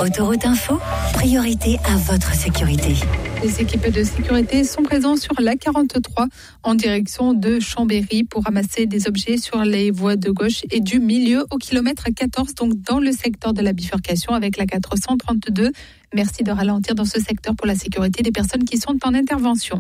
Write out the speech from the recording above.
Autoroute Info, priorité à votre sécurité. Les équipes de sécurité sont présentes sur l'A43 en direction de Chambéry pour ramasser des objets sur les voies de gauche et du milieu au kilomètre 14, donc dans le secteur de la bifurcation avec la 432. Merci de ralentir dans ce secteur pour la sécurité des personnes qui sont en intervention.